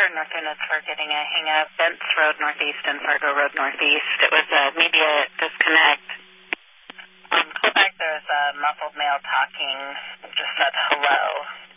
Northern Notes for getting a hang up. Bents Road Northeast and Fargo Road Northeast. It was maybe a disconnect. On callback, there was a muffled male talking, just said hello.